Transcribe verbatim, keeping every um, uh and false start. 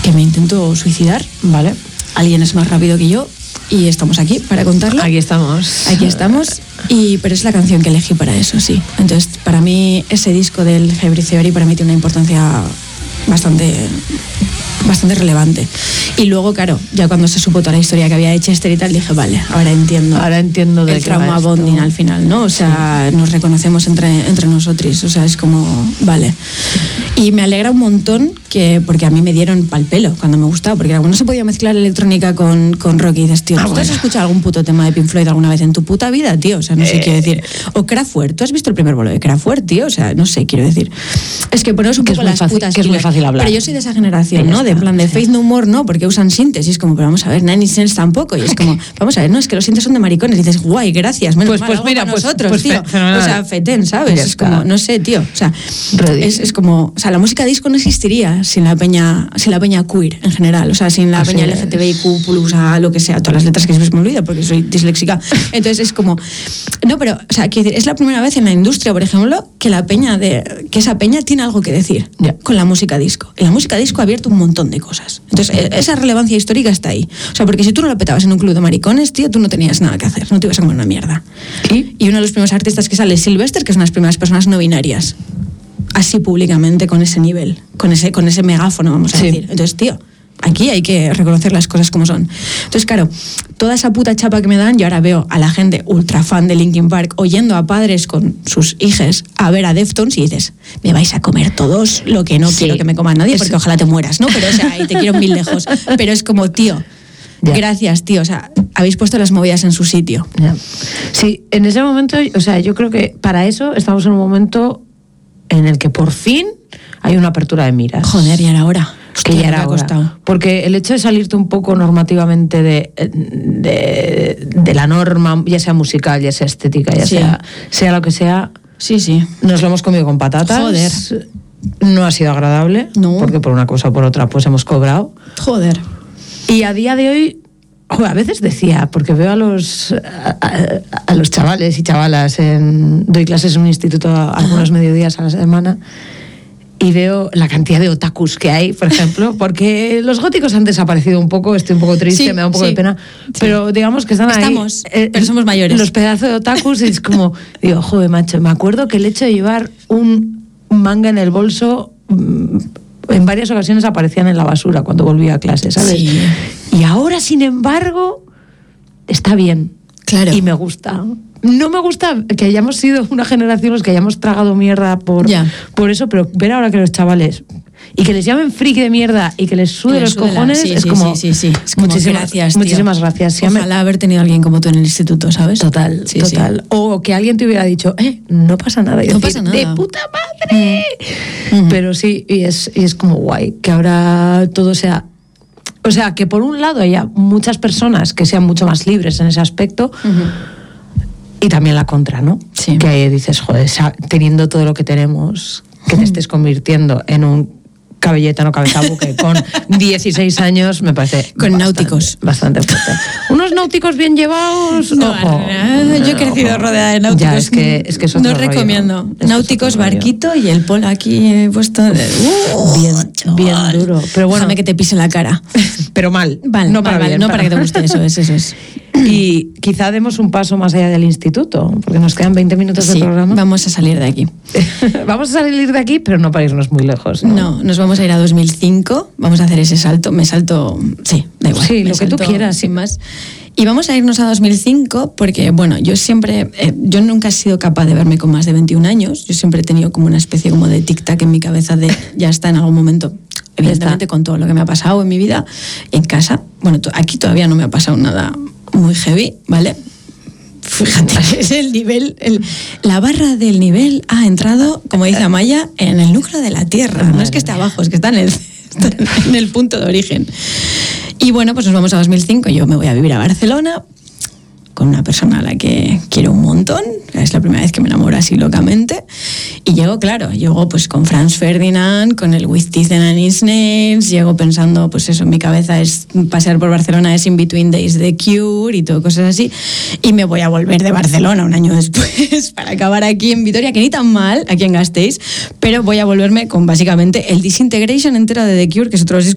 que me intento suicidar. Vale. Alguien es más rápido que yo y estamos aquí para contarlo. Aquí estamos. Aquí estamos. Y, pero es la canción que elegí para eso, sí. Entonces, para mí, ese disco del Hybrid Theory para mí tiene una importancia bastante... bastante relevante. Y luego, claro, ya cuando se supo toda la historia que había de Chester y tal, dije, vale, ahora entiendo. Ahora entiendo de el trauma bonding al final, ¿no? O sea, sí. Nos reconocemos entre, entre nosotros. O sea, es como, vale. Y me alegra un montón que, porque a mí me dieron pal pelo cuando me gustaba, porque no se podía mezclar electrónica con, con rock y dices, tío, ah, ¿tú bueno. has escuchado algún puto tema de Pink Floyd alguna vez en tu puta vida, tío? O sea, no sé, eh, quiero decir. O Kraftwerk, ¿tú has visto el primer bolo de Kraftwerk, tío? O sea, no sé, quiero decir. Es que ponemos un que poco las fácil, putas. Que es muy fácil hablar. Pero yo soy de esa generación, ¿no? De en plan de Faith No More, no, porque usan sintes. Y es como, pero vamos a ver, Nine Inch Nails tampoco. Y es como, vamos a ver, no, es que los sintes son de maricones. Y dices, guay, gracias. Menos pues, mal, pues mira, pues, nosotros, pues, tío. Fenomenal. O sea, fetén, ¿sabes? Es como, no sé, tío. O sea, es, es como, o sea, la música disco no existiría sin la peña, sin la peña queer en general. O sea, sin la Así peña L G T B I Q plus, a lo que sea, todas las letras que siempre me olvido porque soy disléxica. Entonces es como, no, pero, o sea, quiero decir, es la primera vez en la industria, por ejemplo, que la peña de, que esa peña tiene algo que decir yeah. con la música disco. Y la música disco ha abierto un montón de cosas. Entonces, esa relevancia histórica está ahí. O sea, porque si tú no lo petabas en un club de maricones, tío, tú no tenías nada que hacer, no te ibas a comer una mierda. ¿Y? Y uno de los primeros artistas que sale es Sylvester, que es una de las primeras personas no binarias. Así públicamente, con ese nivel, con ese, con ese megáfono, vamos a sí. decir. Entonces, tío, aquí hay que reconocer las cosas como son. Entonces, claro, toda esa puta chapa que me dan, yo ahora veo a la gente ultra fan de Linkin Park oyendo a padres con sus hijas a ver a Deftones y dices, me vais a comer todos lo que no sí. quiero que me coma nadie, porque es... ojalá te mueras, ¿no? Pero, o sea, y te quiero mil lejos. Pero es como, tío, ya. gracias, tío. O sea, habéis puesto las movidas en su sitio. Ya. Sí, en ese momento, o sea, yo creo que para eso estamos en un momento en el que por fin hay una apertura de miras. Joder, y era hora. Que ya era hora. Porque el hecho de salirte un poco normativamente de, de, de la norma, ya sea musical, ya sea estética, ya sí. sea, sea lo que sea, sí, sí. nos lo hemos comido con patatas. Joder. No ha sido agradable, no. porque por una cosa o por otra pues hemos cobrado. Joder. Y a día de hoy, joder, a veces decía, porque veo a los a, a, a los chavales y chavalas, en, doy clases en un instituto algunos mediodías a la semana, y veo la cantidad de otakus que hay, por ejemplo, porque los góticos han desaparecido un poco, estoy un poco triste, sí, me da un poco sí, de pena, sí. pero digamos que están Estamos, ahí. Eh, pero somos mayores. Los pedazos de otakus, es como, digo, joder, macho, me acuerdo que el hecho de llevar un manga en el bolso, en varias ocasiones aparecían en la basura cuando volvía a clase, ¿sabes? Sí. Y ahora, sin embargo, está bien. Claro. Y me gusta. No me gusta que hayamos sido una generación los que hayamos tragado mierda por, por eso, pero ver ahora que los chavales y que les llamen friki de mierda y que les sude los cojones, sí, es, sí, como, sí, sí, sí. es como muchísimas gracias, tío. Muchísimas gracias. Sí, Ojalá me... haber tenido a alguien como tú en el instituto, ¿sabes? Total, sí, total. Sí. O que alguien te hubiera dicho, eh, no pasa nada. Y no decir, pasa nada. ¡de puta madre! Mm. Pero sí, y es, y es como guay que ahora todo sea... O sea, que por un lado haya muchas personas que sean mucho más libres en ese aspecto, uh-huh. y también la contra, ¿no? Sí. Que dices, joder, teniendo todo lo que tenemos, que te estés convirtiendo en un cabelletano cabeza buque con dieciséis años, me parece con bastante, náuticos bastante fuerte. Unos náuticos bien llevados, no, ojo. No, yo he crecido ojo. rodeada de náuticos. Ya, es que, es que es no otro recomiendo. rollo. Náuticos, barquito y el polo aquí he puesto uh, bien, bien duro. Pero bueno, déjame que te pise la cara. Pero mal. Vale, no para, vale, bien, no para para que te guste, eso es, eso es. Y quizá demos un paso más allá del instituto, porque nos quedan veinte minutos sí, de programa. Vamos a salir de aquí. Vamos a salir de aquí, pero no para irnos muy lejos. ¿no? no, nos vamos a ir a dos mil cinco, vamos a hacer ese salto, me salto, sí, da igual. Sí, lo que tú quieras. Sin más. Y vamos a irnos a dos mil cinco porque, bueno, yo siempre, eh, yo nunca he sido capaz de verme con más de veintiún años, yo siempre he tenido como una especie como de tic-tac en mi cabeza de ya está en algún momento, evidentemente con todo lo que me ha pasado en mi vida, en casa, bueno, t- aquí todavía no me ha pasado nada muy heavy, ¿vale? Fíjate, es el nivel, el, la barra del nivel ha entrado, como dice Amaya, en el núcleo de la Tierra. No es que esté abajo, es que está en el, está en el punto de origen. Y bueno, pues nos vamos a dos mil cinco, yo me voy a vivir a Barcelona con una persona a la que quiero un montón, es la primera vez que me enamoro así locamente, y llego, claro, llego pues con Franz Ferdinand, con el With Teeth and Nine Inch Nails, llego pensando, pues eso, en mi cabeza es pasear por Barcelona, es In Between Days de Cure y todo, cosas así, y me voy a volver de Barcelona un año después para acabar aquí en Vitoria, que ni tan mal, aquí en Gasteiz, pero voy a volverme con básicamente el Disintegration entero de The Cure, que es otro de los discos